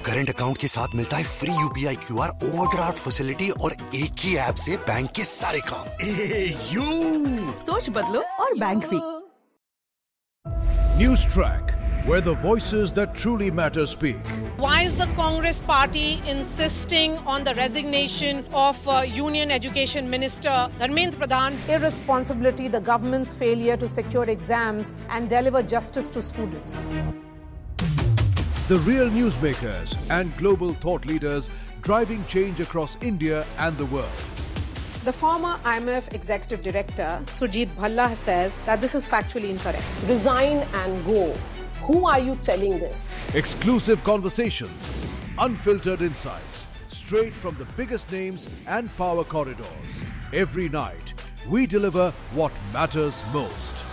Current account के साथ मिलता है free UPI QR overdraft facility और एक ही ऐप से बैंक के सारे काम। सोच बदलो और बैंक भी। News Track, where the voices that truly matter speak. Why is the Congress party insisting on the resignation of Union Education Minister Dharmendra Pradhan? Irresponsibility, the government's failure to secure exams and deliver justice to students. The real newsmakers and global thought leaders driving change across India and the world. The former IMF executive director, Surjit Bhalla, says that this is factually incorrect. Resign and go. Who are you telling this? Exclusive conversations, unfiltered insights, straight from the biggest names and power corridors. Every night, we deliver what matters most.